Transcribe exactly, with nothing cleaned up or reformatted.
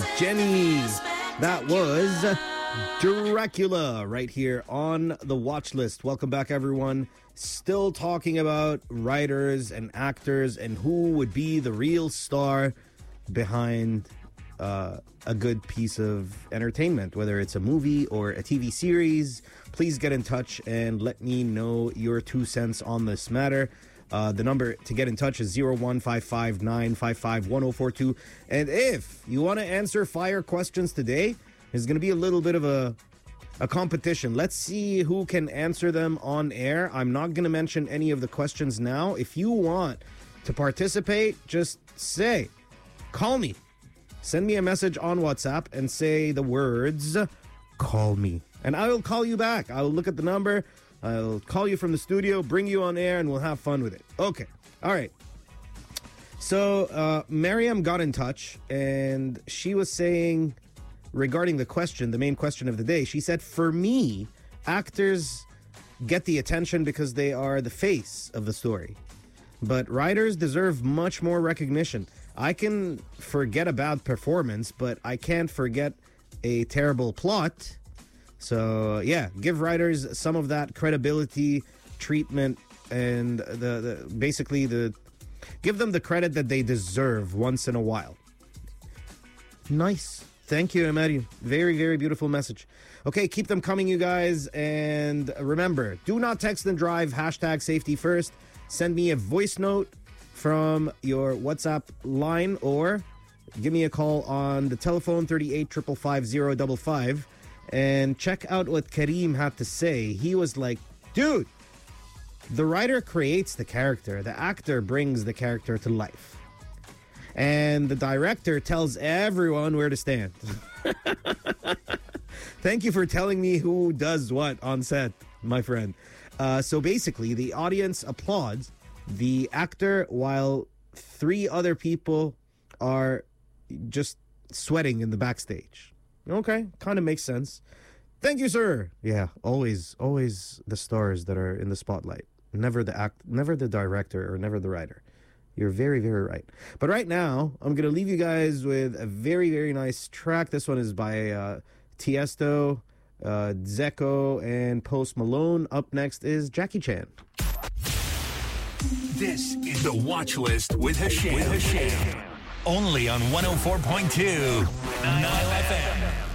Jenny. That was Dracula right here on the watch list. Welcome back, everyone. Still talking about writers and actors and who would be the real star behind uh, a good piece of entertainment, whether it's a movie or a T V series. Please get in touch and let me know your two cents on this matter. Uh, the number to get in touch is zero one five five nine five five one zero four two. And if you want to answer fire questions today, there's going to be a little bit of a a competition. Let's see who can answer them on air. I'm not going to mention any of the questions now. If you want to participate, just say, call me. Send me a message on WhatsApp and say the words, call me. And I will call you back. I'll look at the number. I'll call you from the studio, bring you on air, and we'll have fun with it. Okay. All right. So, uh, Mariam got in touch, and she was saying, regarding the question, the main question of the day, she said, for me, actors get the attention because they are the face of the story. But writers deserve much more recognition. I can forget a bad performance, but I can't forget a terrible plot. So, yeah, give writers some of that credibility, treatment, and the, the basically the give them the credit that they deserve once in a while. Nice. Thank you, Amari. Very, very beautiful message. Okay, keep them coming, you guys. And remember, do not text and drive. Hashtag safety first. Send me a voice note from your WhatsApp line or give me a call on the telephone thirty-eight five five zero five five. And check out what Kareem had to say. He was like, dude, the writer creates the character. The actor brings the character to life. And the director tells everyone where to stand. Thank you for telling me who does what on set, my friend. Uh, so basically, the audience applauds the actor while three other people are just sweating in the backstage. Okay, kind of makes sense. Thank you, sir. Yeah, always, always the stars that are in the spotlight. Never the act, never the director or never the writer. You're very, very right. But right now, I'm going to leave you guys with a very, very nice track. This one is by uh, Tiesto, uh, Dzeko, and Post Malone. Up next is Jackie Chan. This is The Watch List with Hashim. With Hashim. Only on one oh four point two Nile F M.